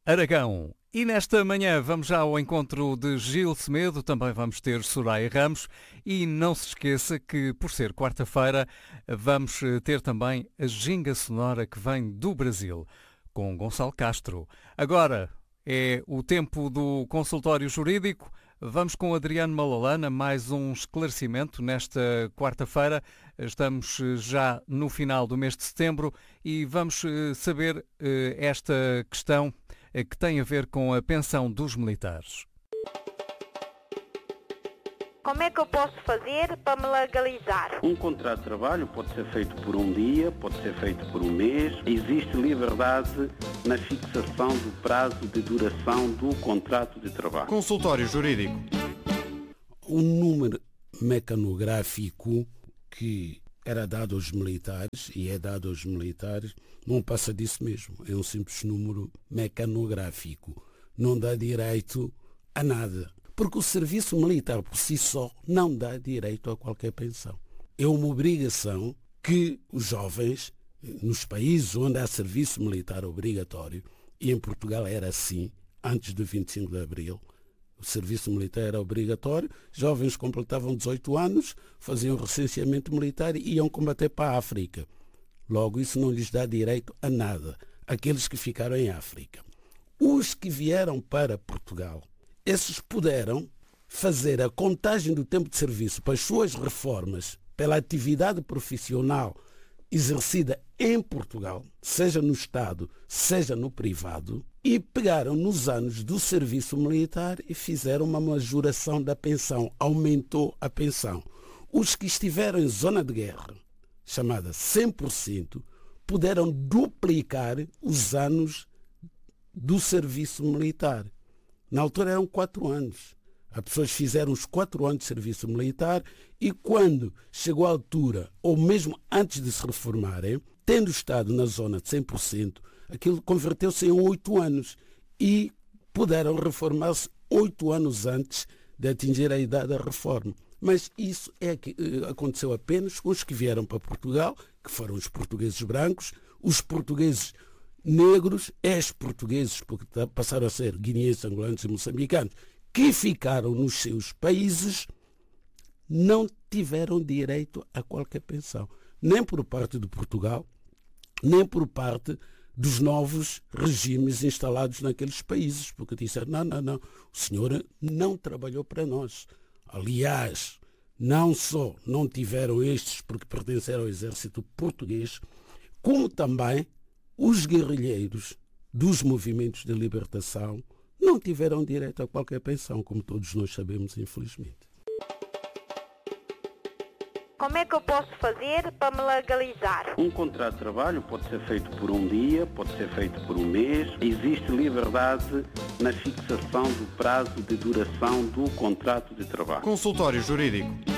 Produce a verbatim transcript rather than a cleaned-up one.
Aragão. E nesta manhã vamos já ao encontro de Gil Semedo, também vamos ter Soraya Ramos e não se esqueça que, por ser quarta-feira, vamos ter também a ginga sonora que vem do Brasil, com Gonçalo Castro. Agora é o tempo do consultório jurídico. Vamos com Adriano Malalana, mais um esclarecimento nesta quarta-feira. Estamos já no final do mês de setembro e vamos saber esta questão que tem a ver com a pensão dos militares. Como é que eu posso fazer para me legalizar? Um contrato de trabalho pode ser feito por um dia, pode ser feito por um mês. Existe liberdade na fixação do prazo de duração do contrato de trabalho. Consultório jurídico. O número mecanográfico que era dado aos militares e é dado aos militares não passa disso mesmo. É um simples número mecanográfico. Não dá direito a nada. Porque o serviço militar por si só não dá direito a qualquer pensão. É uma obrigação que os jovens, nos países onde há serviço militar obrigatório, e em Portugal era assim, antes do vinte e cinco de abril, o serviço militar era obrigatório, jovens completavam dezoito anos, faziam recenseamento militar e iam combater para a África. Logo, isso não lhes dá direito a nada, aqueles que ficaram em África. Os que vieram para Portugal, esses puderam fazer a contagem do tempo de serviço para as suas reformas pela atividade profissional exercida em Portugal, seja no Estado, seja no privado, e pegaram nos anos do serviço militar e fizeram uma majoração da pensão, aumentou a pensão. Os que estiveram em zona de guerra, chamada cem por cento, puderam duplicar os anos do serviço militar. Na altura eram quatro anos. As pessoas fizeram os quatro anos de serviço militar e quando chegou a altura, ou mesmo antes de se reformarem, tendo estado na zona de cem por cento, aquilo converteu-se em oito anos e puderam reformar-se oito anos antes de atingir a idade da reforma. Mas isso é que aconteceu apenas com os que vieram para Portugal, que foram os portugueses brancos, os portugueses negros, ex-portugueses, porque passaram a ser guineenses, angolanos e moçambicanos, que ficaram nos seus países, não tiveram direito a qualquer pensão. Nem por parte de Portugal, nem por parte dos novos regimes instalados naqueles países, porque disseram, não, não, não, o senhor não trabalhou para nós. Aliás, não só não tiveram estes porque pertenceram ao exército português, como também os guerrilheiros dos movimentos de libertação não tiveram direito a qualquer pensão, como todos nós sabemos, infelizmente. Como é que eu posso fazer para me legalizar? Um contrato de trabalho pode ser feito por um dia, pode ser feito por um mês. Existe liberdade na fixação do prazo de duração do contrato de trabalho. Consultório jurídico.